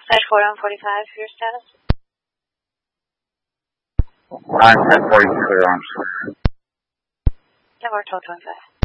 Dash 4145 for your status. 1040 clear on. Network 1225.